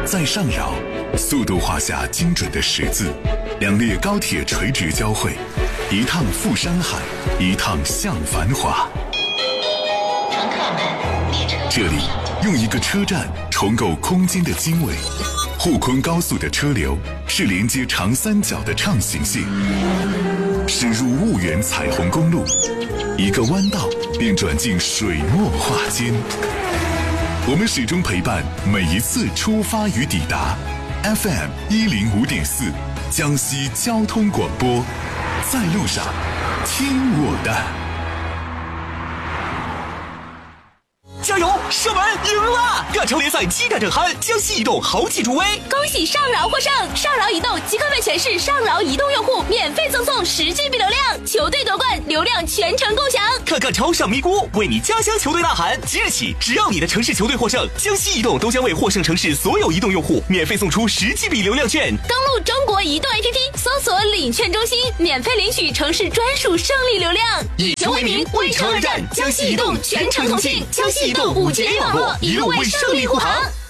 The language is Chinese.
在上饶，速度画下精准的十字，两列高铁垂直交汇，一趟赴山海，一趟向繁华。 乘客们，列车这里用一个车站重构空间的经纬。沪昆高速的车流是连接长三角的畅行线，驶入婺源彩虹公路，一个弯道便转进水墨画间。我们始终陪伴每一次出发与抵达。FM 105.4，江西交通广播，在路上，听我的。 加油！射门赢了！亚超联赛激战正酣，江西移动豪气助威， 恭喜上饶获胜！上饶移动即刻为全市上饶移动用户免费赠送10GB 流量，球队夺冠，流量全程共享。 看看超上咪咕，为你家乡球队呐喊！即日起，只要你的城市球队获胜，江西移动都将为获胜城市所有移动用户免费送出10GB 流量券。 登录中国移动 APP， 搜索领券中心，免费领取城市专属胜利流量。 以球为名，为车而战，江西移动全程同庆，江西移动5G 网络，一路为胜利护航。